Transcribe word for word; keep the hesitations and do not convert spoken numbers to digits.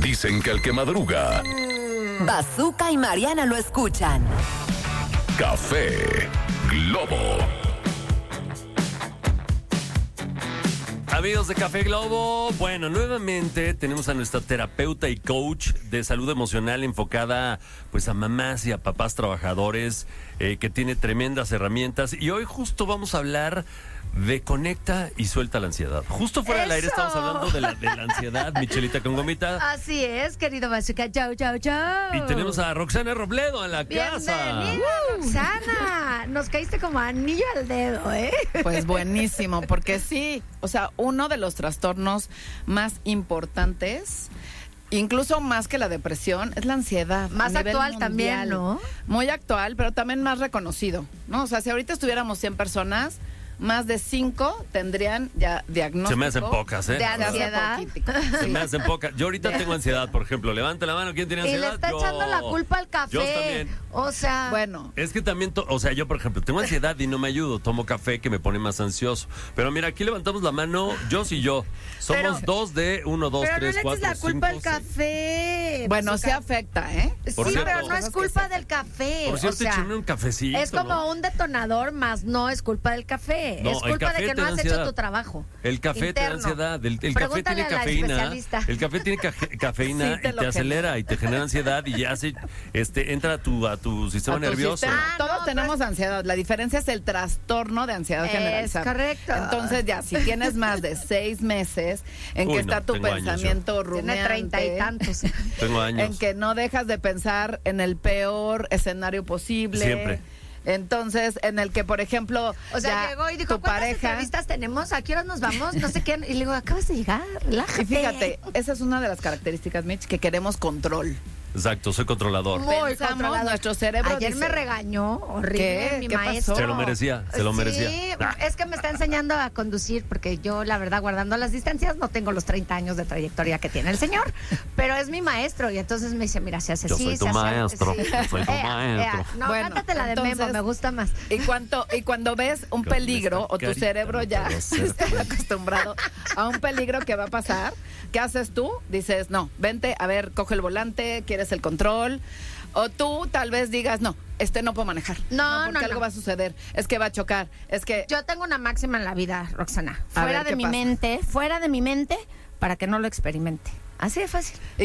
Dicen que el que madruga... Bazooka y Mariana lo escuchan. Café Globo. Amigos de Café Globo, bueno, nuevamente tenemos a nuestra terapeuta y coach de salud emocional enfocada pues a mamás y a papás trabajadores, eh, que tiene tremendas herramientas, y hoy justo vamos a hablar de conecta y suelta la ansiedad. Justo fuera del aire estamos hablando de la, de la ansiedad, Michelita con gomita. Así es, querido Bazooka. Chau, chau, chau. Y tenemos a Roxana Robledo en la casa. Bienvenida, Roxana. Nos caíste como anillo al dedo, ¿eh? Pues buenísimo, porque sí, o sea, uno de los trastornos más importantes, incluso más que la depresión, es la ansiedad. Más actual también, ¿no? Muy actual, pero también más reconocido, ¿no? O sea, si ahorita estuviéramos cien personas, más de cinco tendrían ya diagnóstico. Se me hacen pocas, ¿eh? De ansiedad. Se me hacen pocas. Yo ahorita tengo ansiedad, por ejemplo. Levanta la mano, ¿quién tiene ansiedad? Y le está yo. echando la culpa al café. Yo también. O sea... Bueno. Es que también, to- o sea, yo, por ejemplo, tengo ansiedad y no me ayudo. Tomo café que me pone más ansioso. Pero mira, aquí levantamos la mano, yo y yo. Somos Pero- dos de uno, dos, Pero tres, no le cuatro, eches la culpa cinco, al seis. café. Bueno, Bazooka. sí afecta, ¿eh? Por sí, cierto. pero no es culpa del café. Por cierto, o sea, échame un cafecito. es como ¿no? un detonador, más no es culpa del café. No, es el culpa café de que te no da has ansiedad. hecho tu trabajo. El café te da interno. ansiedad. El, el café Pregúntale tiene a la cafeína. especialista. El café tiene caje- cafeína Sí te y lo te acelera genera. y te genera ansiedad y ya se, este, entra a tu, a tu sistema A tu nervioso. sistema. Ah, Todos no, tenemos pero- ansiedad. La diferencia es el trastorno de ansiedad Es generalizada. correcto. Entonces, ya, si tienes más de seis meses en Uy, que no, está tu tengo años pensamiento Tiene rumiante, treinta y tantos. Tengo años. en que no dejas de pensar en el peor escenario posible. Siempre. Entonces, en el que, por ejemplo, O sea, ya llegó y dijo, tu ¿cuántas pareja... entrevistas tenemos? ¿A qué hora nos vamos? No sé qué. Y le digo, acabas de llegar, relájate. Y fíjate, esa es una de las características, Mitch, que queremos control. Exacto, soy controlador. Muy Pensamos, controlador. nuestro cerebro Ayer dice- me regañó horrible ¿Qué? mi ¿Qué pasó? maestro. Se lo merecía, se lo merecía. Sí, Ah. es que me está enseñando a conducir porque yo, la verdad, guardando las distancias, no tengo los treinta años de trayectoria que tiene el señor, pero es mi maestro y entonces me dice, mira, se hace Yo así, soy tu se hace maestro, sí. yo soy tu Ea, maestro. ea. No, Bueno, cántate la de entonces- Memo, me gusta más. Y, cuanto, y cuando ves un Con peligro esta o tu carita cerebro no ya puedo ser está acostumbrado a un peligro que va a pasar, ¿qué haces tú? Dices, no, vente, a ver, coge el volante, quieres el control. O tú tal vez digas, no, este no puedo manejar. No, porque no, algo no. va a suceder. Es que va a chocar. Es que... Yo tengo una máxima en la vida, Roxana. A Fuera ver, de ¿qué mi pasa? mente, fuera de mi mente, para que no lo experimente. Así de fácil.